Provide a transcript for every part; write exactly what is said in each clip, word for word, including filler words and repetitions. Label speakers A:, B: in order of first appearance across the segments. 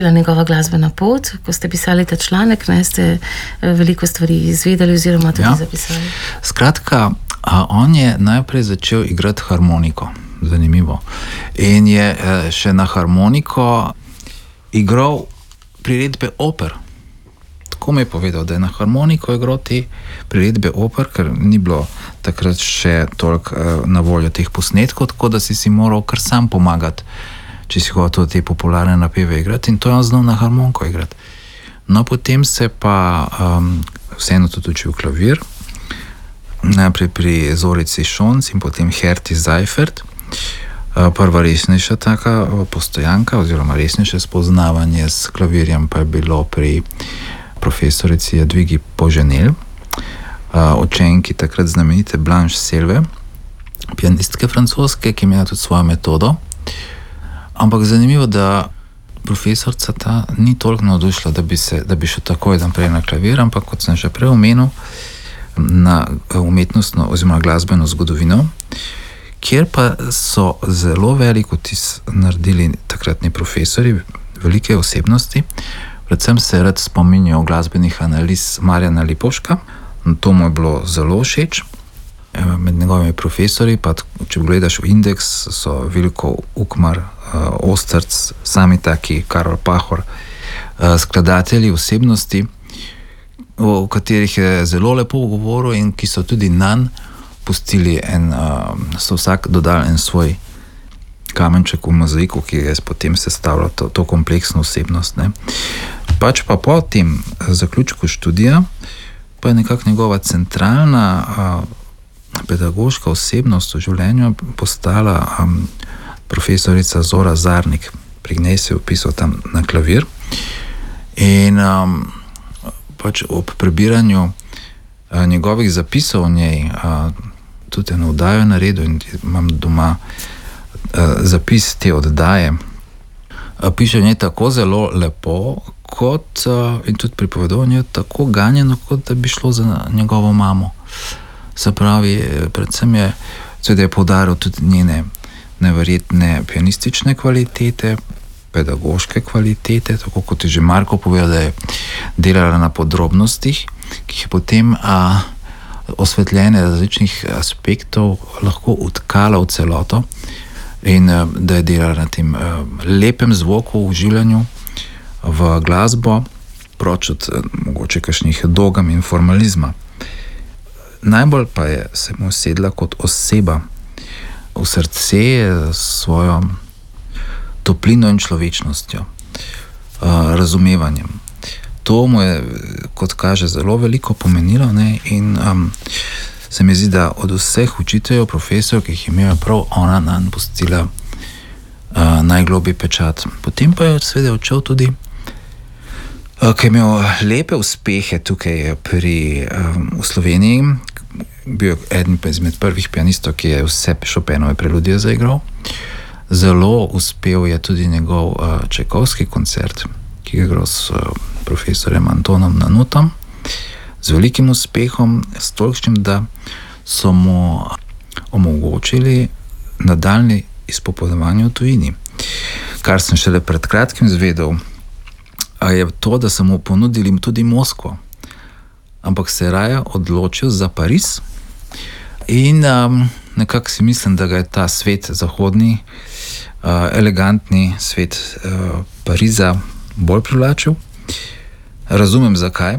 A: njegova glasbena pot, ko ste pisali ta članek, ne, ste veliko stvari izvedeli oziroma tudi ja. zapisali.
B: Skratka, on je najprej začel igrati harmoniko, zanimivo. In je še na harmoniko igral priredbe oper. Tako mi je povedal, da je na harmoniko igral te priredbe oper, ker ni bilo takrat še toliko na voljo teh posnetkov, tako da si si moral kar sam pomagati, če si hotel te popularne napeve igrati, in to je on znal na harmoniko igrati. No, potem se pa um, vseeno tudi učil klavir, najprej pri Zorici Šonc in potem Herti Zajfert. Prva resnejša taka postojanka oziroma resnejše spoznavanje s klavirjem pa je bilo pri profesorici Jadvigi Poženel, učenki takrat znamenite Blanche Selve, pianistke francoske, ki ima tudi svojo metodo. Ampak zanimivo, da profesorca ta ni toliko navdušila, da bi se, da bi šel takoj naprej na klavir, ampak kot sem že prej omenil, na umetnostno oziroma glasbeno zgodovino, kjer pa so zelo velik vtis naredili takratni profesori, velike osebnosti. Predvsem se rad spominjajo glasbenih analiz Marjana Lipovška, to mu je bilo zelo všeč. Med njegovimi profesori, pa če gledaš v indeks, so Vilko Ukmar, Ostrc, sami taki Karol Pahor, skladatelji osebnosti, o katerih je zelo lepo govoril in ki so tudi nanj pustili en, so vsak dodali en svoj kamenček v mozaiku, ki je potem sestavljal to, to kompleksno osebnost. Ne. Pač pa po tem zaključku študija, pa je nekako njegova centralna pedagoška osebnost v življenju postala um, profesorica Zora Zarnik. Pri njej se je vpisal tam na klavir in um, pač ob prebiranju uh, njegovih zapisov v njej, uh, tudi eno oddajo naredil in imam doma uh, zapis te oddaje. Uh, piše v njej tako zelo lepo, kot uh, in tudi pripovedal v njej tako ganjeno, kot da bi šlo za njegovo mamo. Se pravi, predvsem je, seveda je poudaril tudi njene neverjetne pianistične kvalitete, pedagoške kvalitete, tako kot je že Marko povedal, da je delala na podrobnostih, ki jih je potem a, osvetljene različnih aspektov lahko utkala v celoto in a, da je delala na tem a, lepem zvoku v življenju, v glasbo, proč od a, mogoče kakšnih dogam in formalizma. Najbolj pa je se mu sedla kot oseba v srce s svojo toplino in človečnostjo, razumevanjem. To mu je, kot kaže, zelo veliko pomenilo, ne? In um, se mi zdi, da od vseh učiteljev, profesorjev, ki jih je imela prav ona nanj pustila uh, najgloblji pečat. Potem pa je seveda odšel tudi, uh, ki je imel lepe uspehe tukaj pri, um, v Sloveniji. Bil je eden izmed prvih pianistov, ki je vse Chopinove preludije zaigral. Zelo uspel je tudi njegov uh, Čajkovski koncert, ki je igral s uh, profesorjem Antonom Nanutom, z velikim uspehom, s tolikšnim, da so mu omogočili nadaljnje izpopovedovanje v tujini. Kar sem šele pred kratkim izvedel, je to, da so mu ponudili tudi Moskvo, ampak se je raje odločil za Pariz in um, nekako si mislim, da ga je ta svet zahodni, uh, elegantni svet uh, Pariza bolj privlačil. Razumem zakaj.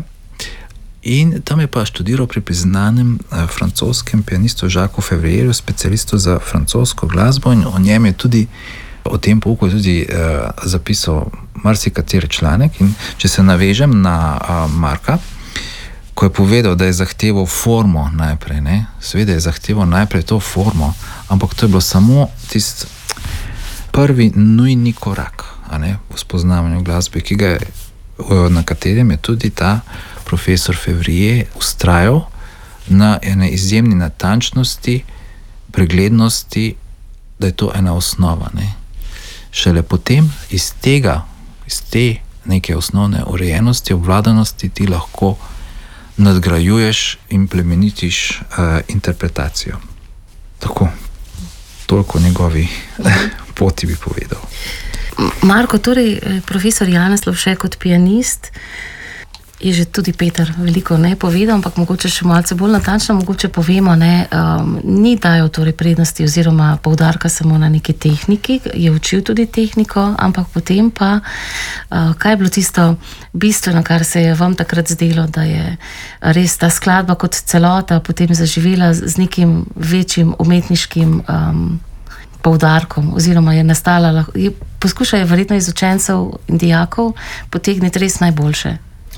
B: In tam je pa študiral pri priznanem uh, francoskem pianistu Jacques Février, specialistu za francosko glasbo, in o njem je tudi, o tem pouku je tudi uh, zapisal marsikateri članek. In če se navežem na uh, Marka, ko je povedal, da je zahteval formo najprej, ne? Seveda je zahteval najprej to formo, ampak to je bilo samo tisti prvi nujni korak, a ne, v spoznavanju glasbe, ki ga je, na katerem je tudi ta profesor Février ustrajal na ene izjemni natančnosti, preglednosti, da je to ena osnova, ne. Šele potem iz tega, iz te neke osnovne urejenosti, obvladanosti ti lahko nadgrajuješ in plemenitiš uh, interpretacijo. Tako, toliko o njegovi poti bi povedal.
A: Marko, torej profesor Janez Lovše kot pianist, je že tudi Peter veliko ne povedal, ampak mogoče še malce bolj natančno, mogoče povemo, ne, um, ni dajal torej prednosti oziroma poudarka samo na neki tehniki, je učil tudi tehniko, ampak potem pa, uh, kaj je bilo tisto bistveno, kar se je vam takrat zdelo, da je res ta skladba kot celota potem zaživela z nekim večjim umetniškim um, poudarkom, oziroma je nastala, je, poskušajo verjetno iz učencev in dijakov potegniti res najboljše.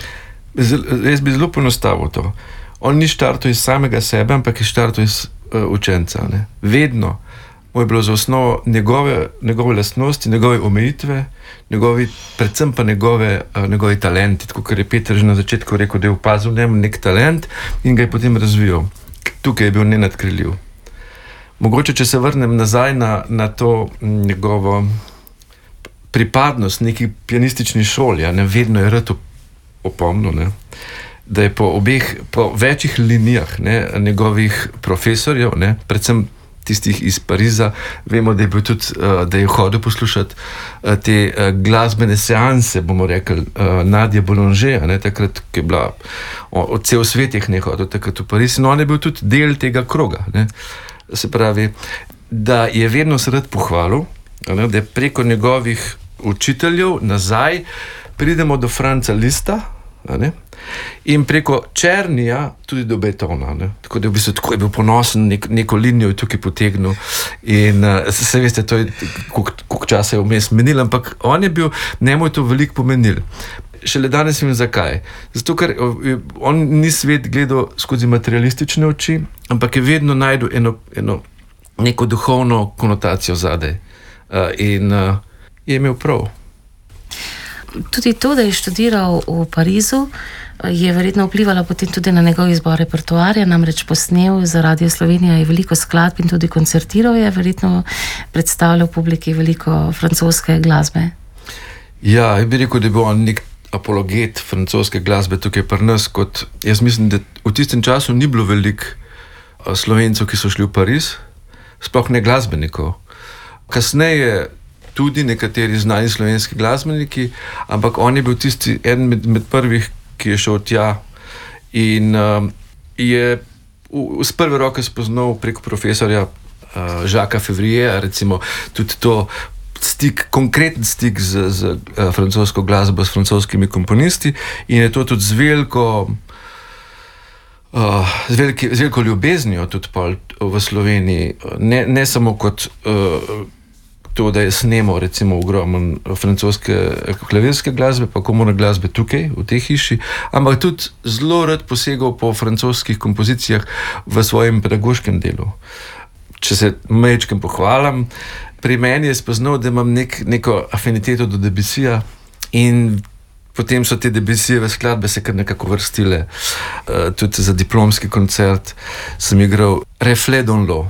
C: Res bi zelo ponostavil to. On ni štartil iz samega sebe, ampak je štartil iz uh, učenca. Ne? Vedno mu je bilo za osnovo njegove, njegove lastnosti, njegove omejitve, njegovi, predvsem pa njegove, uh, njegovi talenti. Tako, kar je Peter že na začetku rekel, da je opazil njem nek talent in ga je potem razvijal. Tukaj je bil nenadkriljiv. Mogoče, če se vrnem nazaj na, na to njegovo pripadnost neki pianistični šoli, ja, ne, vedno je rad opomnil, ne, da je po obeh, po večjih linijah ne, njegovih profesorjev, ne, predvsem tistih iz Pariza, vemo, da je bil tudi, uh, da je hodil poslušati uh, te uh, glasbene seanse, bomo rekli, uh, Nadje Boulanger, ne, takrat, ki je bila, od cel svet je hodil takrat v Pariz, in on je bil tudi del tega kroga, ne. Se pravi, da je vedno se rad pohvalil, ne, da je preko njegovih učiteljev nazaj pridemo do Franca Lista, ne, in preko Černija tudi do Beethovna. Ne. Tako da je v bistvu tako je bil ponosen, nek, neko linijo je tukaj potegnil in uh, se, se veste, to je, koliko časa je vmes menil, ampak on je bil, njemu je to veliko pomenil. Šele danes vem zakaj. Zato, ker on ni svet gledal skozi materialistične oči, ampak je vedno najdel eno, eno neko duhovno konotacijo zadaj. Uh, in uh, je imel prav.
A: Tudi to, da je študiral v Parizu, je verjetno vplivalo potem tudi na njegov izbor repertoarja, namreč posnel za Radio Slovenija je veliko skladb in tudi koncertiral je, verjetno predstavljal publiki veliko francoske glasbe.
C: Ja, jaz bi rekel, da je bil on nek apologet francoske glasbe tukaj pri nas, kot jaz mislim, da v tistem času ni bilo veliko Slovencev, ki so šli v Pariz, sploh ne glasbenikov. Kasneje tudi nekateri znani slovenski glasbeniki, ampak on je bil tisti eden med, med prvih, ki je šel tja in uh, je v, z prve roke spoznal preko profesorja uh, Jacquesa Févriera, recimo tudi to stik, konkreten stik z, z uh, francosko glasbo, s francoskimi komponisti in je to tudi z veliko uh, z, veliki, z veliko ljubeznijo tudi pol v Sloveniji, ne, ne samo kot uh, to, da je snemal recimo ogromen francoske klavirske glasbe, pa komorne glasbe tukaj, v tej hiši, ampak tudi zelo rad posegal po francoskih kompozicijah v svojem pedagoškem delu. Če se majčkem pohvalim, pri meni je spoznal, da imam nek, neko afiniteto do Debussija in potem so te Debussijeve skladbe se kar nekako vrstile. Uh, tudi za diplomski koncert sem igral Reflet dans l'eau.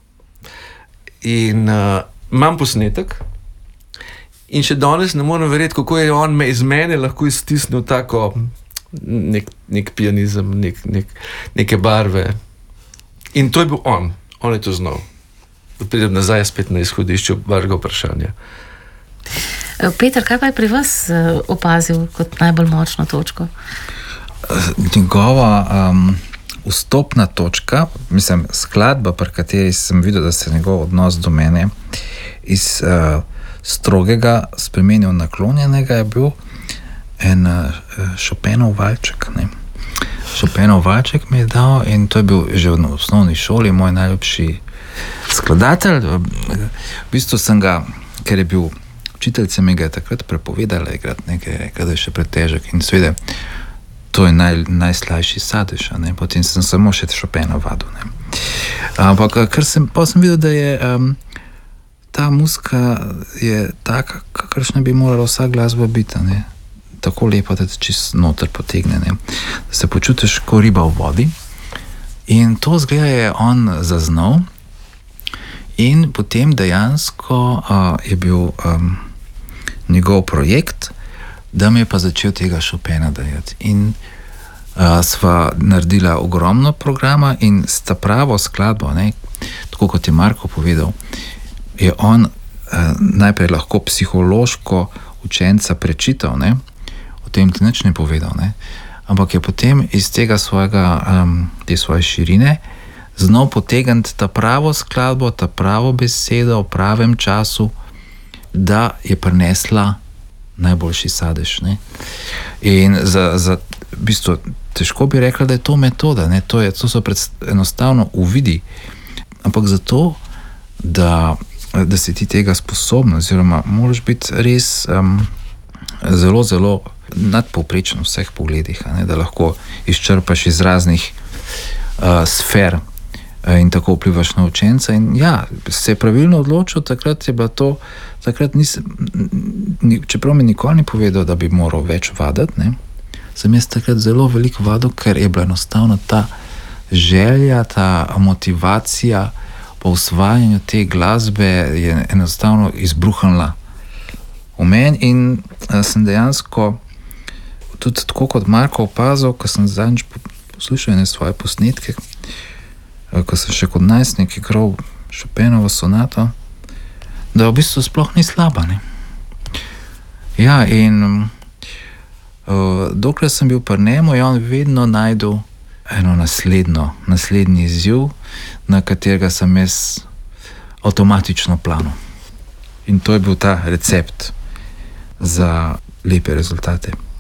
C: In uh, imam posnetek in še danes ne morem verjeti, kako je on me iz mene lahko iztisnil tako nek, nek pianizem, nek, nek, neke barve. In to je bil on. On je to znal. Pridem nazaj spet na izhodišče vašega vprašanja.
A: Peter, kaj pa je pri vas opazil kot najbolj močno točko?
B: Njegova um, vstopna točka, mislim, skladba, pri kateri sem videl, da se njegov odnos do mene iz uh, strogega spremenil naklonjenega, je bil en uh, Chopinov valček. Ne? Chopinov valček mi je dal in to je bil že v osnovni šoli moj najljubši skladatelj. V bistvu sem ga, ker je bil učiteljica mi ga je takrat prepovedala igrati nekaj, kada je še pretežek in seveda to je naj, najslajši sadež, ne? Potem sem samo še Chopinov vadil. Ne? Ampak ker sem, pa sem videl, da je um, ta muzika je taka, kakršna bi morala vsa glasba biti, ne? Tako lepa, da te čist noter potegne, ne? Da se počutiš kot riba v vodi. In to zgleda je on zaznal in potem dejansko uh, je bil um, njegov projekt, da mi je pa začel tega Chopina dajati. In uh, sva naredila ogromno programa in s ta pravo skladbo, ne, tako kot je Marko povedal, je on najprej lahko psihološko učenca prečital, ne? O tem ti nič ne povedal, ne? Ampak je potem iz tega svojega, um, te svoje širine znal potegniti ta pravo skladbo, ta pravo besedo v pravem času, da je prinesla najboljši sadež, ne? In za, za v bistvu težko bi rekla, da je to metoda, ne? To, je, to so pred, enostavno uvidi, ampak zato, da, da si ti tega sposoben, oziroma moraš biti res um, zelo, zelo nadpovprečen v vseh pogledih, ne? Da lahko izčrpaš iz raznih uh, sfer in tako vplivaš na učenca. In ja, se je pravilno odločil, takrat je bila to, takrat nisem, čeprav mi nikoli ni povedal, da bi moral več vaditi, ne, sem jaz takrat zelo veliko vadil, ker je bila enostavno ta želja, ta motivacija po usvajanju te glasbe je enostavno izbruhnila v meni in sem dejansko tudi tako kot Marko opazil, ko sem zadnjič poslušal ene svoje posnetke, ko sem še kot najstnik igral Chopinovo sonato, da v bistvu sploh ni slaba, ne. Ja, in uh, dokler sem bil pri njemu, je on vedno najdel eno naslednjo, naslednji izziv, na katerega sem jaz avtomatično planil. In to je bil ta recept za lepe rezultate.